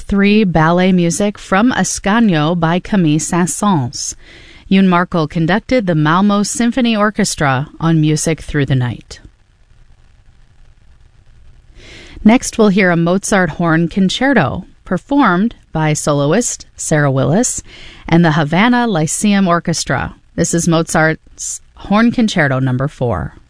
3 ballet music from Ascanio by Camille Saint-Saëns. Youn Markel conducted the Malmo Symphony Orchestra on Music Through the Night. Next, we'll hear a Mozart horn concerto, performed by soloist Sarah Willis and the Havana Lyceum Orchestra. This is Mozart's Horn Concerto No. 4.